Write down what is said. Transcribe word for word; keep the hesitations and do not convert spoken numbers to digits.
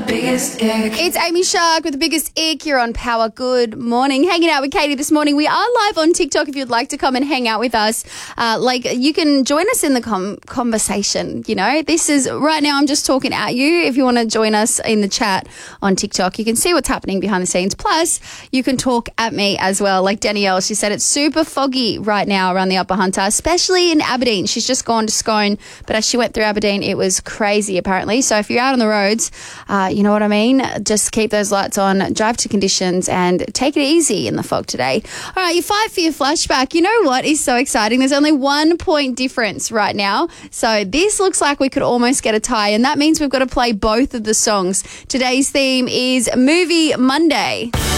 biggest ick. It's Amy Shark with the biggest ick. You're on Power. Good morning. Hanging out with Katie this morning. We are live on TikTok if you'd like to come and hang out with us. Uh, like, you can join us in the com- conversation, you know. This is, right now I'm just talking at you. If you want to join us in the chat on TikTok, you can see what's happening behind the scenes. Plus, you can talk at me as well. Like Danielle, she said it's super foggy right now around the Upper Hunter, especially in Aberdeen. She's just gone to Scone, but as she went through Aberdeen, it was crazy apparently. So if you're out on the roads, uh, you know what I mean? Just keep those lights on, drive to conditions, and take it easy in the fog today. All right, your five for your flashback. You know what is so exciting? There's only one point difference right now. So this looks like we could almost get a tie, and that means we've got to play both of the songs. Today's theme is Movie Monday.